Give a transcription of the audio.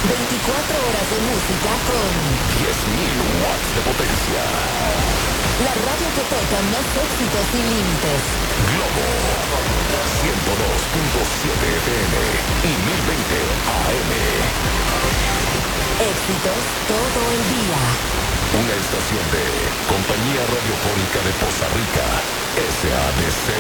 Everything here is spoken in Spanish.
24 horas de música con 10.000 watts de potencia. la radio que toca más éxitos sin límites. Globo 102.7 FM y 1020 AM. Éxitos todo el día. Una estación de Compañía Radiofónica de Poza Rica, SADC.